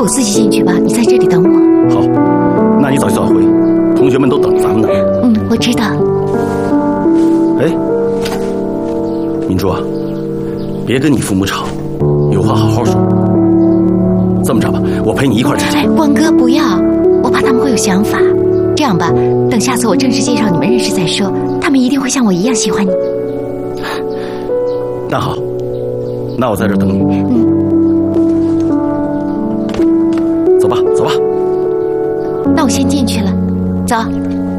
我自己进去吧，你在这里等我。 好，那你早去早回，同学们都等咱们呢。 嗯，我知道。 哎，明珠啊，别跟你父母吵，有话好好说。这么着吧，我陪你一块儿进去。 哎，光哥不要，我怕他们会有想法。这样吧，等下次我正式介绍你们认识再说，他们一定会像我一样喜欢你。 那好，那我在这儿等你。走吧，走吧。 那我先进去了，走。